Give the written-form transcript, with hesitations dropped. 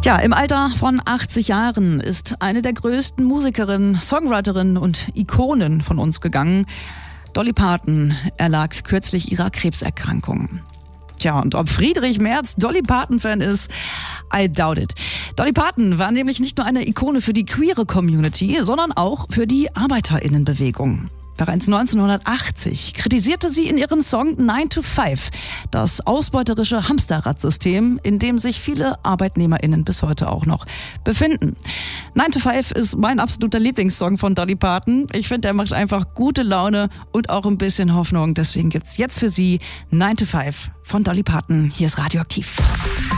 Ja, im Alter von 80 Jahren ist eine der größten Musikerinnen, Songwriterinnen und Ikonen von uns gegangen. Dolly Parton erlag kürzlich ihrer Krebserkrankung. Tja, und ob Friedrich Merz Dolly Parton-Fan ist, I doubt it. Dolly Parton war nämlich nicht nur eine Ikone für die queere Community, sondern auch für die ArbeiterInnenbewegung. Bereits 1980 kritisierte sie in ihrem Song 9 to 5 das ausbeuterische Hamsterradsystem, in dem sich viele ArbeitnehmerInnen bis heute auch noch befinden. 9 to 5 ist mein absoluter Lieblingssong von Dolly Parton. Ich finde, der macht einfach gute Laune und auch ein bisschen Hoffnung. Deswegen gibt's jetzt für Sie 9 to 5 von Dolly Parton. Hier ist Radioaktiv.